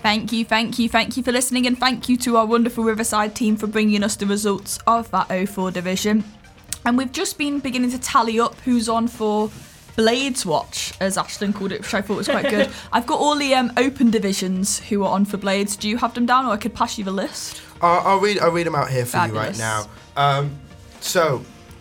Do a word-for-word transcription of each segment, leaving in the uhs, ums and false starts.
Thank you, thank you, thank you for listening, and thank you to our wonderful Riverside team for bringing us the results of that oh four division. And we've just been beginning to tally up who's on for Blades Watch, as Ashlyn called it, which I thought was quite good. I've got all the um, open divisions who are on for Blades. Do you have them down, or I could pass you the list? Uh, I'll read. I'll read them out here for Fabulous. you right now. Um, so,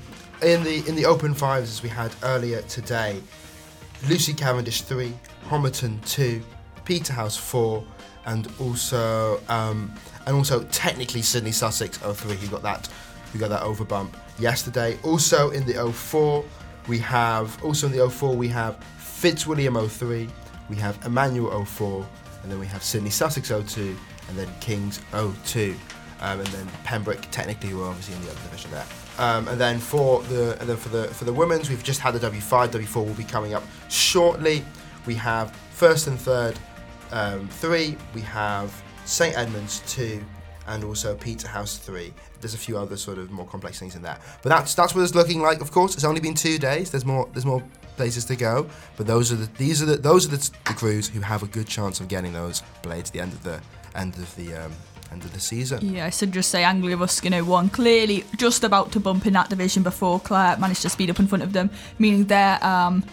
in the in the open fives, as we had earlier today, Lucy Cavendish three, Homerton two, Peterhouse four, and also um, and also technically Sydney Sussex oh three, who got that who got that over bump yesterday. Also in the oh four, we have also in the oh four we have Fitzwilliam oh three, we have Emmanuel oh four, and then we have Sydney Sussex oh two, and then Kings oh two, um, and then Pembroke technically who are obviously in the other division there. Um, and then for the and then for the for the women's, we've just had the W five. W four will be coming up shortly. We have first and third um, three. We have Saint Edmunds two, and also Peterhouse three. There's a few other sort of more complex things in there, but that's that's what it's looking like. Of course, it's only been two days. There's more there's more places to go, but those are the these are the those are the, the crews who have a good chance of getting those blades at the end of the end of the um, end of the season. Yeah, I should just say Anglia Ruskin oh one, clearly just about to bump in that division before Clare managed to speed up in front of them, meaning their um,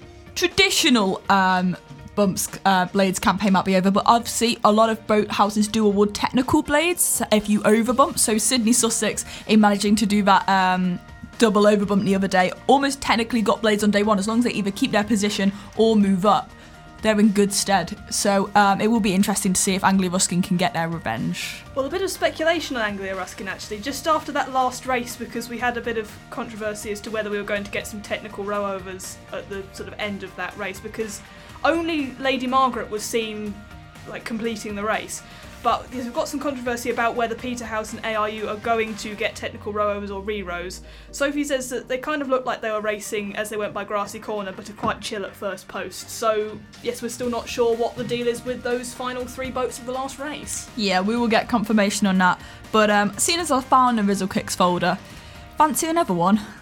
traditional um, bumps uh, blades campaign might be over, but obviously a lot of boat houses do award technical blades if you overbump. So Sydney Sussex, in managing to do that um, double overbump the other day, almost technically got blades on day one. As long as they either keep their position or move up, they're in good stead. So um, it will be interesting to see if Anglia Ruskin can get their revenge. Well, a bit of speculation on Anglia Ruskin actually, just after that last race, because we had a bit of controversy as to whether we were going to get some technical row-overs at the sort of end of that race, because only Lady Margaret was seen like completing the race. But we've got some controversy about whether Peterhouse and A R U are going to get technical row-overs or re-rows. Sophie says that they kind of looked like they were racing as they went by Grassy Corner, but are quite chill at first post. So, yes, we're still not sure what the deal is with those final three boats of the last race. Yeah, we will get confirmation on that. But um, seeing as I found the Rizzle Kicks folder, fancy another one?